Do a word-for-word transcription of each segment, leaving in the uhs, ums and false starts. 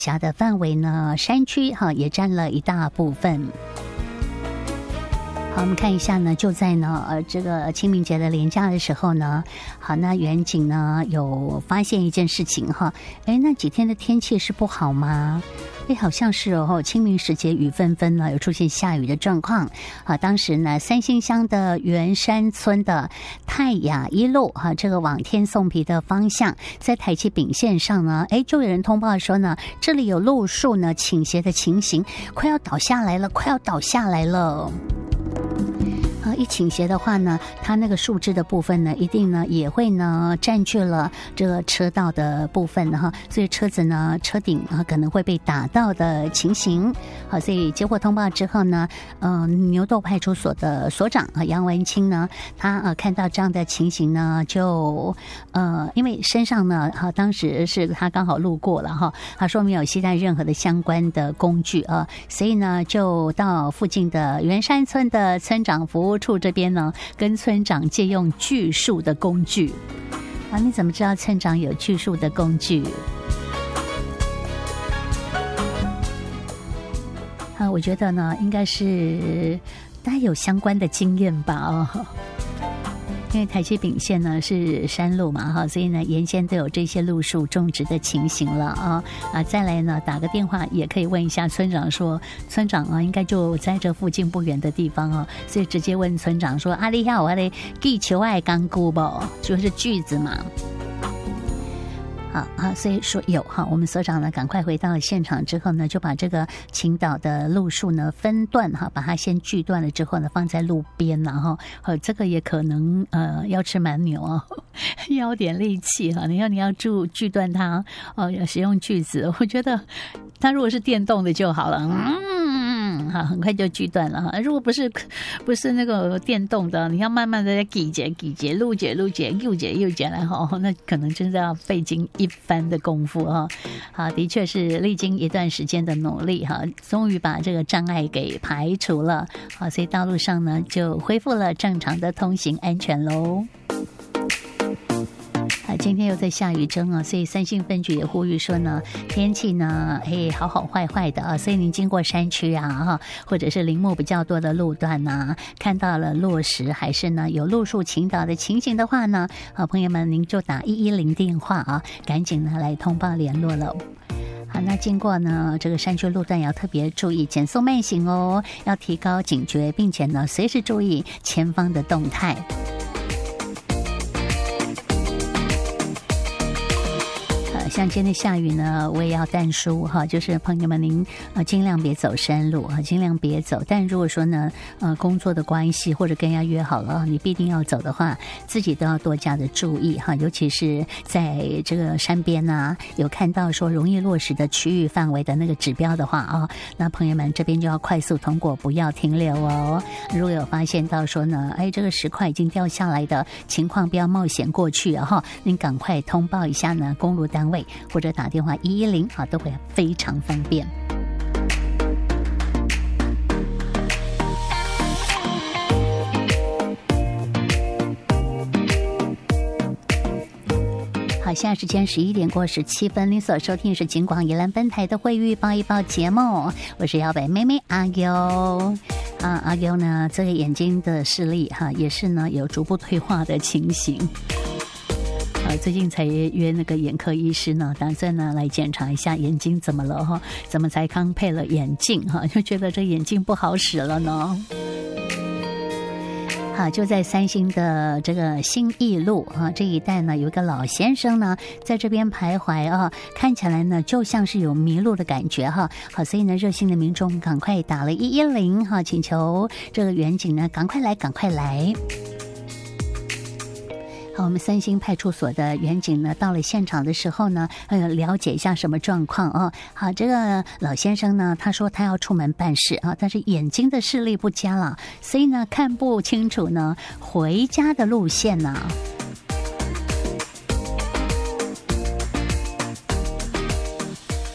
辖的范围呢，山区哈也占了一大部分。好，我们看一下呢，就在呢呃这个清明节的连假的时候呢，好，那远景呢有发现一件事情哈，哎，那几天的天气是不好吗？哎，好像是哦，清明时节雨纷纷呢，有出现下雨的状况啊。当时呢，三星乡的圆山村的泰雅一路啊，这个往天颂皮的方向，在台七丙线上呢，哎，就有人通报说呢，这里有路树呢倾斜的情形，快要倒下来了，快要倒下来了。啊，一倾斜的话呢，它那个树枝的部分呢，一定呢也会呢占据了这个车道的部分哈，所以车子呢车顶啊可能会被打到的情形。好，所以接获通报之后呢，嗯、呃，牛斗派出所的所长啊杨文清呢，他呃看到这样的情形呢，就呃因为身上呢哈、啊、当时是他刚好路过了哈，他说没有携带任何的相关的工具啊，所以呢就到附近的圆山村的村长服务处这边呢，跟村长借用锯树的工具啊。你怎么知道村长有锯树的工具？啊，我觉得呢，应该是大家有相关的经验吧哦。因为台七丙线呢是山路嘛哈，所以呢沿线都有这些路树种植的情形了啊啊！再来呢打个电话也可以问一下村长说，村长啊应该就在这附近不远的地方哦，所以直接问村长说，啊你好，我的地球爱钢骨不，就是锯子嘛。好啊，所以说有哈，我们所长呢赶快回到现场之后呢，就把这个倾倒的路树呢分段哈，把它先锯断了之后呢，放在路边然后呃这个也可能呃要吃蛮牛啊，要点力气哈。你要你要锯锯断它哦，要使用锯子，我觉得它如果是电动的就好了，嗯，好，很快就锯断了哈。如果不是不是那个电动的，你要慢慢的在挤解挤解路解路解又解又解来哈，那可能真的要费劲一番的功夫哈。好，的确是历经一段时间的努力哈，终于把这个障碍给排除了。好，所以道路上呢就恢复了正常的通行安全喽。啊，今天又在下雨中啊，所以三星分局也呼吁说呢，天气呢，哎，好好坏坏的啊，所以您经过山区啊，哈，或者是林木比较多的路段呐，看到了落石还是呢有路树倾倒的情形的话呢，好，朋友们您就打一一零电话啊，赶紧呢来通报联络了。好，那经过呢这个山区路段要特别注意减速慢行哦，要提高警觉，并且呢随时注意前方的动态。像今天下雨呢，我也要淡疏哈，就是朋友们您呃尽量别走山路啊，尽量别走。但如果说呢呃工作的关系或者跟人家约好了，你必定要走的话，自己都要多加的注意哈，尤其是在这个山边啊，有看到说容易落石的区域范围的那个指标的话啊，那朋友们这边就要快速通过，不要停留哦。如果有发现到说呢，哎这个石块已经掉下来的情况，不要冒险过去哈，您赶快通报一下呢公路单位。或者打电话一一零啊，都会非常方便。好，现在时间十一点过十七分，您所收听的是警广宜兰分台的会预报一报节目，我是摇摆妹妹阿优啊，阿优呢，这个眼睛的视力哈，也是呢有逐步退化的情形。呃，最近才约那个眼科医师呢，打算呢来检查一下眼睛怎么了哈，怎么才刚配了眼镜哈，就觉得这眼镜不好使了呢。好，就在三星的这个新义路啊这一带呢，有一个老先生呢在这边徘徊啊，看起来呢就像是有迷路的感觉哈。好，所以呢热心的民众赶快打了一一零哈，请求这个员警呢赶快来，赶快来。好，我们三星派出所的员警呢，到了现场的时候呢，呃，了解一下什么状况啊？好，这个老先生呢，他说他要出门办事啊，但是眼睛的视力不佳了，所以呢看不清楚呢回家的路线呢、啊。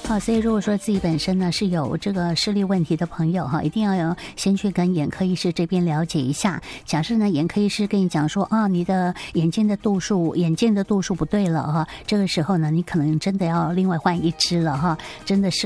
好，所以如果说自己本身呢是有这个视力问题的朋友哈，一定要有先去跟眼科医师这边了解一下。假设呢眼科医师跟你讲说啊，你的眼睛的度数眼镜的度数不对了哈，这个时候呢你可能真的要另外换一支了哈，真的是。